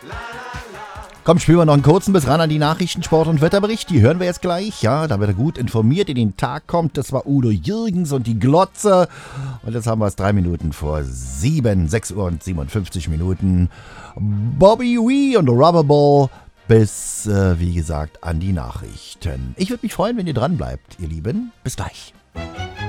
Komm, spielen wir noch einen kurzen bis ran an die Nachrichten, Sport- und Wetterbericht. Die hören wir jetzt gleich. Ja, da wird er gut informiert in den Tag kommt. Das war Udo Jürgens und die Glotze. Und jetzt haben wir es 3 Minuten vor 7, 6 Uhr und 57 Minuten. Bobby Wee und Rubberball bis, wie gesagt, an die Nachrichten. Ich würde mich freuen, wenn ihr dran bleibt, ihr Lieben. Bis gleich.